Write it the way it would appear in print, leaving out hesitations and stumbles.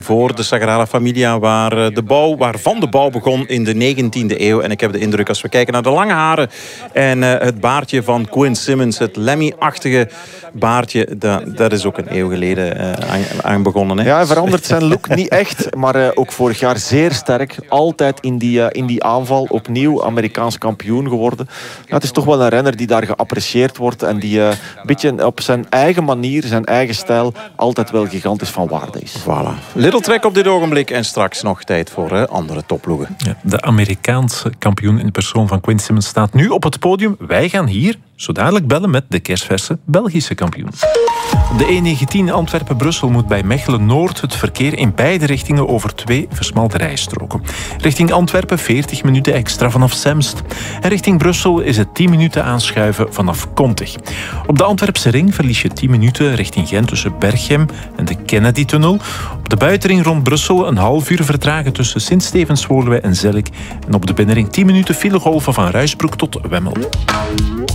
Voor de Sagrada Familia, waarvan de bouw begon in de 19e eeuw. En ik heb de indruk, als we kijken naar de lange haren en het baardje van Quinn Simmons, het Lemmy-achtige baardje, dat is ook een eeuw geleden aan begonnen. Hè? Ja, hij verandert zijn look niet echt, maar ook vorig jaar zeer sterk. Altijd in die aanval, opnieuw Amerikaans kampioen geworden. Ja, het is toch wel een renner die daar geapprecieerd wordt en die een beetje op zijn eigen manier, zijn eigen stijl, altijd wel gigantisch van waarde is. Voilà. Little Trek op dit ogenblik en straks nog tijd voor andere topploegen. Ja, de Amerikaanse kampioen in de persoon van Quinn Simmons staat nu op het podium. Wij gaan hier zo dadelijk bellen met de kersverse Belgische kampioen. De E19 Antwerpen-Brussel moet bij Mechelen-Noord het verkeer in beide richtingen over 2 versmalte rijstroken. Richting Antwerpen 40 minuten extra vanaf Semst. En richting Brussel is het 10 minuten aanschuiven vanaf Kontig. Op de Antwerpse ring verlies je 10 minuten richting Gent tussen Berchem en de Kennedy-tunnel. Op de buitenring rond Brussel een half uur vertragen tussen Sint-Stevens-Woluwe en Zellik. En op de binnenring 10 minuten filegolven van Ruisbroek tot Wemmel.